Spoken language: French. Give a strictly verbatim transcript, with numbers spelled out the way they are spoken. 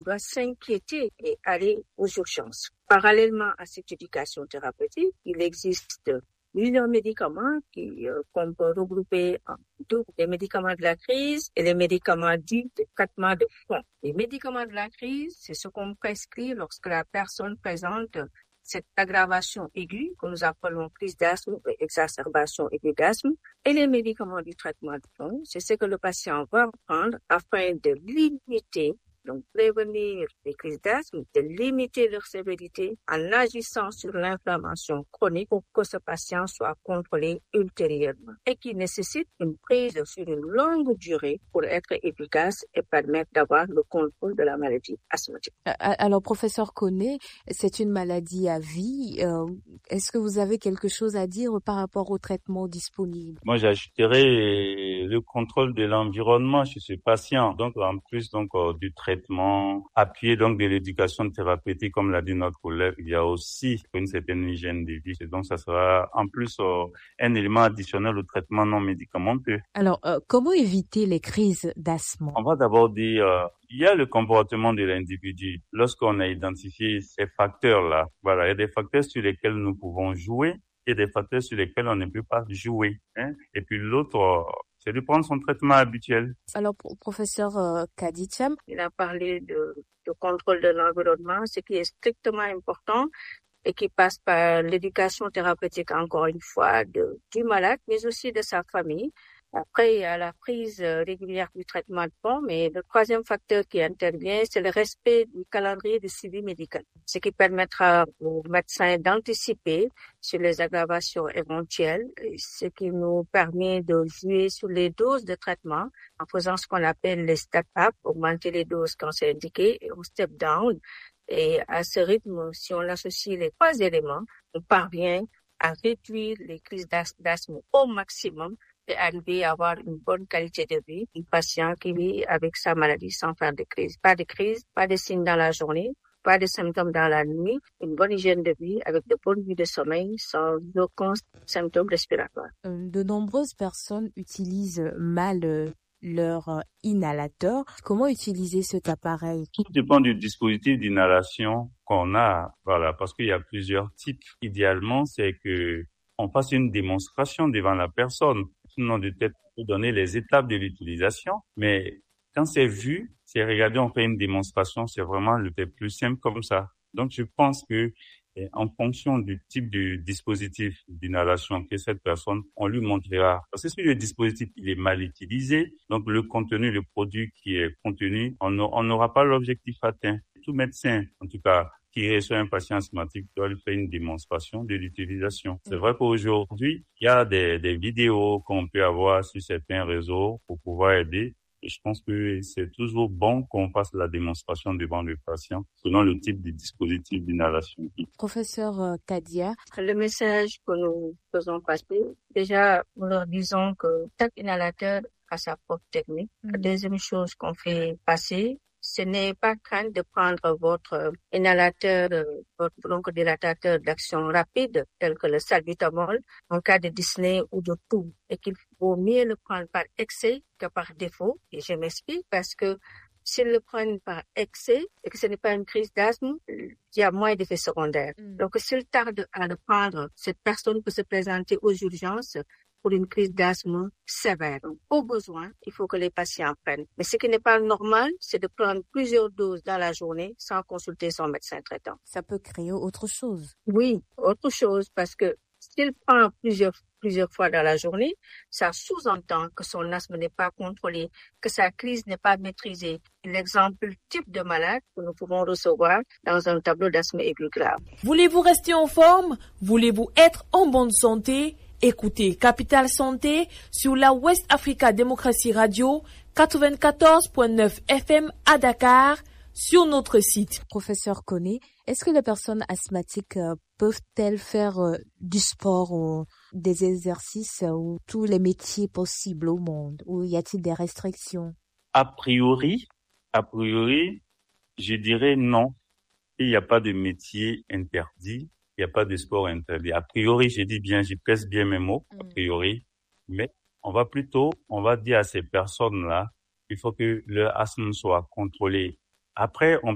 doit s'inquiéter et aller aux urgences. Parallèlement à cette éducation thérapeutique, il existe plusieurs médicaments qui, euh, qu'on peut regrouper en deux, les médicaments de la crise et les médicaments dits de traitement de fond. Les médicaments de la crise, c'est ce qu'on prescrit lorsque la personne présente cette aggravation aiguë que nous appelons crise d'asthme ou exacerbation aiguë d'asthme. Et les médicaments du traitement de fond, c'est ce que le patient va prendre afin de limiter, donc prévenir les crises d'asthme, de limiter leur sévérité en agissant sur l'inflammation chronique pour que ce patient soit contrôlé ultérieurement et qui nécessite une prise sur une longue durée pour être efficace et permettre d'avoir le contrôle de la maladie asthmatique. Alors, professeur Koné, c'est une maladie à vie. Euh, est-ce que vous avez quelque chose à dire par rapport au traitement disponible? Moi, j'ajouterais le contrôle de l'environnement chez ce patient. Donc, en plus donc euh, du traitement appuyé donc de l'éducation thérapeutique, comme l'a dit notre collègue, il y a aussi une certaine hygiène de vie. Et donc, ça sera en plus euh, un élément additionnel au traitement non médicamenteux. Alors, euh, comment éviter les crises d'asthme? On va d'abord dire, euh, il y a le comportement de l'individu. Lorsqu'on a identifié ces facteurs-là, voilà, il y a des facteurs sur lesquels nous pouvons jouer et des facteurs sur lesquels on ne peut pas jouer. Hein. Et puis l'autre, euh, c'est de prendre son traitement habituel. Alors, professeur euh, Kadicham, il a parlé de, de contrôle de l'environnement, ce qui est strictement important et qui passe par l'éducation thérapeutique, encore une fois, de, du malade, mais aussi de sa famille. Après, il y a la prise régulière du traitement de fond, mais le troisième facteur qui intervient, c'est le respect du calendrier de suivi médical, ce qui permettra aux médecins d'anticiper sur les aggravations éventuelles, ce qui nous permet de jouer sur les doses de traitement en faisant ce qu'on appelle les step-up, augmenter les doses quand c'est indiqué, et au step-down. Et à ce rythme, si on associe les trois éléments, on parvient à réduire les crises d'asthme au maximum et arriver à avoir une bonne qualité de vie. Un patient qui vit avec sa maladie sans faire de crise. Pas de crise, pas de signes dans la journée, pas de symptômes dans la nuit, une bonne hygiène de vie avec de bonnes nuits de sommeil sans aucun symptôme respiratoire. De nombreuses personnes utilisent mal leur inhalateur. Comment utiliser cet appareil? Tout dépend du dispositif d'inhalation qu'on a, voilà, parce qu'il y a plusieurs types. Idéalement, c'est que on fasse une démonstration devant la personne, sinon de tête pour donner les étapes de l'utilisation. Mais quand c'est vu, c'est regardé, on fait une démonstration, c'est vraiment le plus simple comme ça. Donc, je pense que en fonction du type de dispositif d'inhalation que cette personne, on lui montrera. Parce que si le dispositif il est mal utilisé, donc le contenu, le produit qui est contenu, on n'aura pas l'objectif atteint. Tout médecin, en tout cas, qui reçoit un patient asthmatique doit lui faire une démonstration de l'utilisation. C'est vrai qu'aujourd'hui, il y a des, des vidéos qu'on peut avoir sur certains réseaux pour pouvoir aider. Et je pense que c'est toujours bon qu'on fasse la démonstration devant le patient selon le type de dispositif d'inhalation. Professeur Kadia. Le message que nous faisons passer, déjà, nous leur disons que chaque inhalateur a sa propre technique. Mm. La deuxième chose qu'on fait passer, ce n'est pas crainte de prendre votre inhalateur, votre bronchodilatateur d'action rapide, tel que le salbutamol, en cas de dyspnée ou de toux, et qu'il vaut mieux le prendre par excès que par défaut. Et je m'explique parce que s'ils le prennent par excès et que ce n'est pas une crise d'asthme, il y a moins d'effets secondaires. Mm. Donc, s'il tarde à le prendre, cette personne peut se présenter aux urgences pour une crise d'asthme sévère. Donc, au besoin, il faut que les patients prennent. Mais ce qui n'est pas normal, c'est de prendre plusieurs doses dans la journée sans consulter son médecin traitant. Ça peut créer autre chose. Oui, autre chose, parce que s'il prend plusieurs plusieurs fois dans la journée, ça sous-entend que son asthme n'est pas contrôlé, que sa crise n'est pas maîtrisée. L'exemple type de malade que nous pouvons recevoir dans un tableau d'asthme aigu grave. Voulez-vous rester en forme? Voulez-vous être en bonne santé? Écoutez Capital Santé sur la West Africa Démocratie Radio quatre-vingt-quatorze point neuf F M à Dakar sur notre site. Professeur Koné, est-ce que les personnes asthmatiques euh, peuvent-elles faire euh, du sport ou des exercices euh, ou tous les métiers possibles au monde? Ou y a-t-il des restrictions? A priori, a priori, je dirais non. Il n'y a pas de métier interdit. Il n'y a pas de sport interdit. A priori, j'ai dit bien, j'y pèse bien mes mots, a priori. Mais on va plutôt, on va dire à ces personnes-là, il faut que leur asthme soit contrôlé. Après, on